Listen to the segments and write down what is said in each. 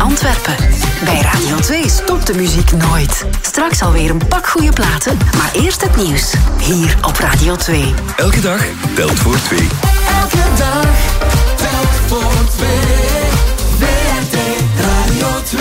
Antwerpen. Bij Radio 2 stopt de muziek nooit. Straks alweer een pak goede platen, maar eerst het nieuws. Hier op Radio 2. Elke dag telt voor 2. Elke dag telt voor 2. WRT Radio 2.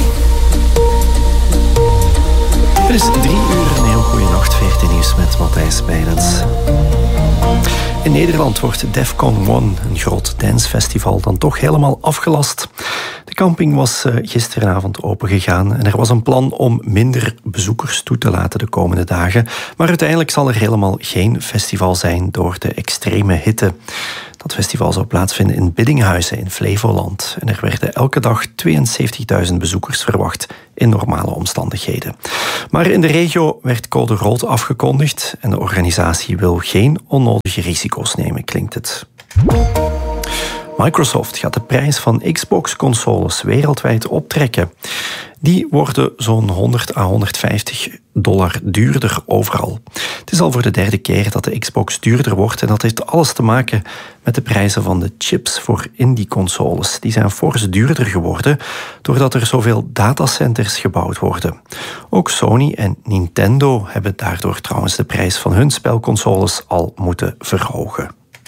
Het is 3 uur. Een heel goede nacht. 14 nieuws met Matthijs Bijlens. In Nederland wordt Defcon 1, een groot dancefestival, dan toch helemaal afgelast. De camping was gisteravond opengegaan en er was een plan om minder bezoekers toe te laten de komende dagen. Maar uiteindelijk zal er helemaal geen festival zijn door de extreme hitte. Dat festival zou plaatsvinden in Biddinghuizen in Flevoland. En er werden elke dag 72.000 bezoekers verwacht in normale omstandigheden. Maar in de regio werd code rood afgekondigd en de organisatie wil geen onnodige risico's nemen, klinkt het. Microsoft gaat de prijs van Xbox-consoles wereldwijd optrekken. Die worden zo'n $100 à $150 duurder overal. Het is al voor de derde keer dat de Xbox duurder wordt en dat heeft alles te maken met de prijzen van de chips voor in die consoles. Die zijn fors duurder geworden doordat er zoveel datacenters gebouwd worden. Ook Sony en Nintendo hebben daardoor trouwens de prijs van hun spelconsoles al moeten verhogen.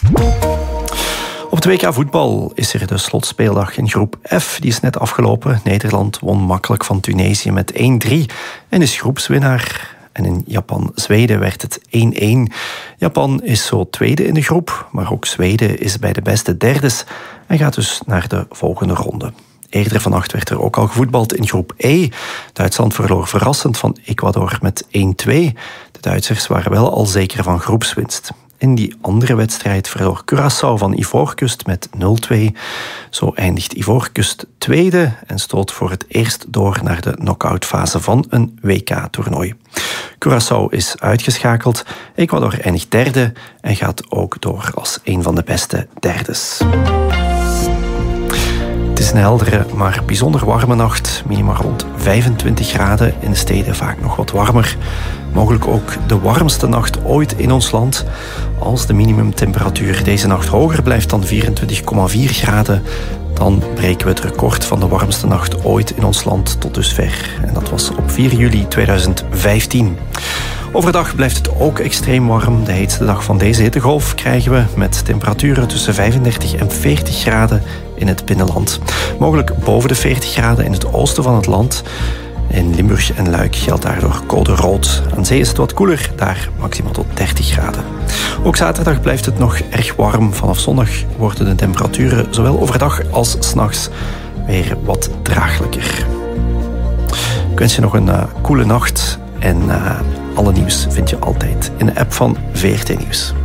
Op het WK voetbal is er de slotspeeldag in groep F. Die is net afgelopen. Nederland won makkelijk van Tunesië met 1-3 en is groepswinnaar. En in Japan-Zweden werd het 1-1. Japan is zo tweede in de groep, maar ook Zweden is bij de beste derdes en gaat dus naar de volgende ronde. Eerder vannacht werd er ook al gevoetbald in groep E. Duitsland verloor verrassend van Ecuador met 1-2. De Duitsers waren wel al zeker van groepswinst. In die andere wedstrijd verloor Curaçao van Ivoorkust met 0-2. Zo eindigt Ivoorkust tweede en stoot voor het eerst door naar de knock-outfase van een WK-toernooi. Curaçao is uitgeschakeld, Ecuador eindigt derde en gaat ook door als een van de beste derdes. Het is een heldere, maar bijzonder warme nacht. Minima rond 25 graden, in de steden vaak nog wat warmer. Mogelijk ook de warmste nacht ooit in ons land. Als de minimumtemperatuur deze nacht hoger blijft dan 24,4 graden... dan breken we het record van de warmste nacht ooit in ons land tot dusver. En dat was op 4 juli 2015. Overdag blijft het ook extreem warm. De heetste dag van deze hittegolf krijgen we met temperaturen tussen 35 en 40 graden in het binnenland. Mogelijk boven de 40 graden in het oosten van het land. In Limburg en Luik geldt daardoor code rood. Aan zee is het wat koeler, daar maximaal tot 30 graden. Ook zaterdag blijft het nog erg warm. Vanaf zondag worden de temperaturen zowel overdag als 's nachts weer wat draaglijker. Ik wens je nog een koele nacht en alle nieuws vind je altijd in de app van VRT Nieuws.